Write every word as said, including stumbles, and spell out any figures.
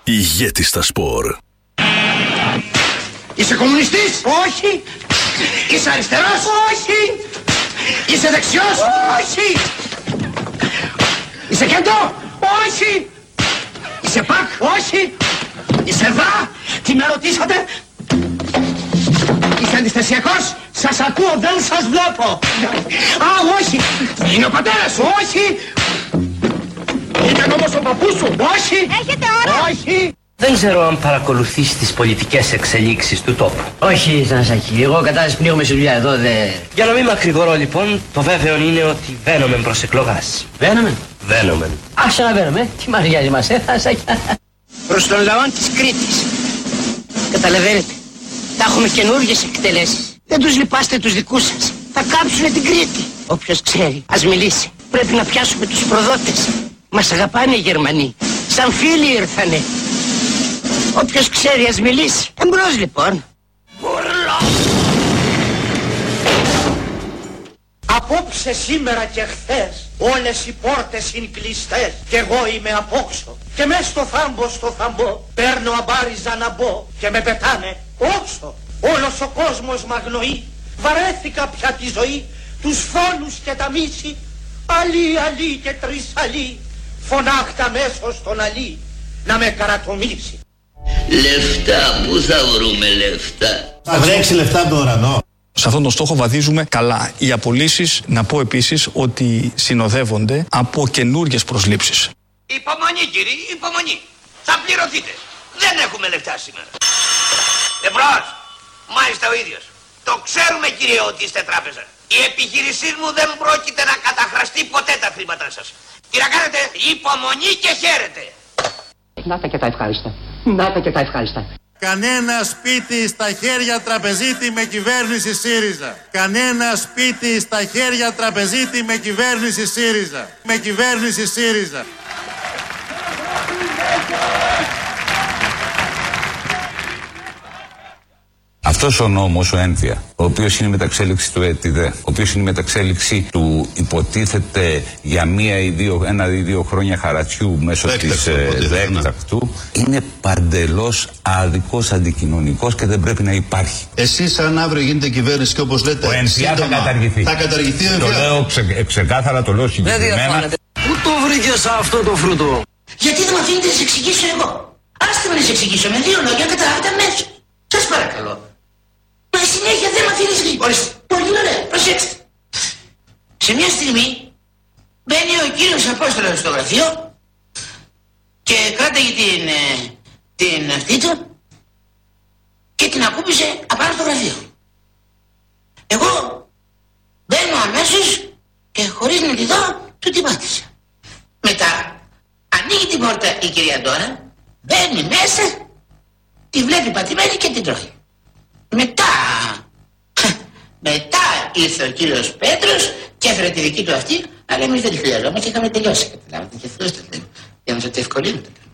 Ηγέτης στα σπορ. Είσαι κομμουνιστής? Όχι. Είσαι αριστερός? Όχι. Είσαι δεξιός? Όχι. Είσαι κέντρο? Όχι. Είσαι πακ? Όχι. Είσαι δα? Τι με ρωτήσατε? Είσαι αντιστασιακός? Σας ακούω, δεν σας βλέπω. Α, όχι. Είναι ο πατέρας σου? Όχι. Ήταν όμως ο παππούς σου? Όχι. Έχετε ώρα? Όχι. Δεν ξέρω αν παρακολουθείς τις πολιτικές εξελίξεις του τόπου. Όχι, Θανασάκη, εγώ κατάσταση πνίγομαι σε δουλειά εδώ, δε... Για να μην μακρηγορώ λοιπόν, το βέβαιο είναι ότι βαίνομεν προς εκλογάς. Βαίνομεν. Βαίνομεν. Άχσα να βαίνουμε, τι μας νοιάζει μας, ε, Θανασάκη. Προς τον λαό της Κρήτης. Καταλαβαίνετε, θα έχουμε καινούργιες εκτελέσεις. Δεν τους λυπάστε τους δικούς σας. Θα κάψουνε την Κρήτη. Όποιος ξέρει, ας μιλήσει. Πρέπει να πιάσουμε τους προδότες. Μας αγαπάνε οι Γερμανοί. Σαν φίλοι ήρθανε. Όποιος ξέρει ας μιλήσει. Εμπρός λοιπόν. Απόψε, σήμερα και χθες όλες οι πόρτες είναι κλειστές κι εγώ είμαι απόξω και μες στο θάμπο στο θαμπό παίρνω αμπάριζα να μπω και με πετάνε όξω. Όλος ο κόσμος μ' αγνοεί, βαρέθηκα πια τη ζωή, τους φόνους και τα μίση, αλή αλή και τρισαλή, φωνάχτα μέσω στον αλή να με καρατομήσει. Λεφτά, πού θα βρούμε λεφτά? Θα βρέξει λεφτά από τον ουρανό. Σε αυτόν τον στόχο βαδίζουμε καλά. Οι απολύσεις, να πω επίσης ότι συνοδεύονται από καινούργιες προσλήψεις. Υπομονή κύριε, υπομονή. Θα πληρωθείτε. Δεν έχουμε λεφτά σήμερα. Εμπρός. Μάλιστα ο ίδιος. Το ξέρουμε κύριε ότι είστε τράπεζα. Η επιχείρησή μου δεν πρόκειται να καταχραστεί ποτέ τα χρήματά σας. Τι να κάνετε? Υπομονή και χαίρετε. Να τα και τα ευχάριστα. Να τα και τα ευχάριστα. Κανένα σπίτι στα χέρια τραπεζίτη με κυβέρνηση ΣΥΡΙΖΑ. Κανένα σπίτι στα χέρια τραπεζίτη με κυβέρνηση ΣΥΡΙΖΑ. Με κυβέρνηση ΣΥΡΙΖΑ. Αυτός ο νόμος, ο ένθια, ο οποίος είναι η μεταξέλιξη του ΕΤΙΔΕ, ο οποίος είναι η μεταξέλιξη του υποτίθεται για μία ή δύο, ένα ή δύο χρόνια χαρατσιού μέσω της έκτακτου, είναι παντελώς άδικος, αντικοινωνικός και δεν πρέπει να υπάρχει. Εσείς αν αύριο γίνεται κυβέρνηση και όπως λέτε, ο ένθια θα καταργηθεί. Θα καταργηθεί ο ένθια. Το λέω ξε, ξεκάθαρα, το λέω συγκεκριμένα. Πού το βρήκες αυτό το φρούτο? Γιατί δεν με αφήνετε να σας εξηγήσω εγώ? Άστε με να σας εξηγήσω με δύο λόγια, καταλάβετε αμέσως. Σας παρακαλώ. Μα συνέχεια δεν με αφήνεις γρήγορα. Ορίστε. Πολύ ωραία, προσέξτε. Σε μια στιγμή μπαίνει ο κύριος Απόστολος στο γραφείο και κράταγε την, ε, την αυτή του και την ακούμπησε απάνω στο γραφείο. Εγώ μπαίνω αμέσως και χωρίς να τη δω του την πάτησα. Μετά ανοίγει την πόρτα η κυρία Ντόρα, μπαίνει μέσα, τη βλέπει πατημένη και την τρώει. Μετά, μετά ήρθε ο κύριος Πέτρος και έφερε τη δική του αυτή, αλλά εμείς δεν τη χρειαζόμαστε και είχαμε τελειώσει, καταλάβατε, και αυτό ήταν, για να σας το ευκολύνω.